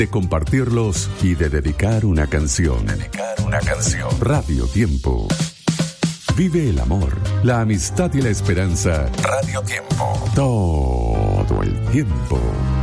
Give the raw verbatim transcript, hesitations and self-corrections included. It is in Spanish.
de compartirlos y de dedicar una canción. Dedicar una canción. Radio Tiempo. Vive el amor, la amistad y la esperanza. Radio Tiempo. Todo el tiempo.